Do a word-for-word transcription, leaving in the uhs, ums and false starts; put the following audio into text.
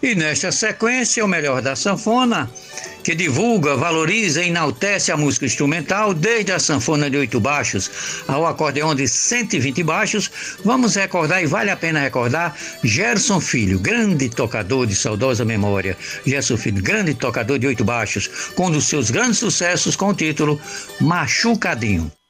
E nesta sequência, o melhor da sanfona, que divulga, valoriza e enaltece a música instrumental, desde a sanfona de oito baixos ao acordeão de cento e vinte baixos, vamos recordar, e vale a pena recordar, Gerson Filho, grande tocador de saudosa memória. Gerson Filho, grande tocador de oito baixos, com um dos seus grandes sucessos com o título Machucadinho.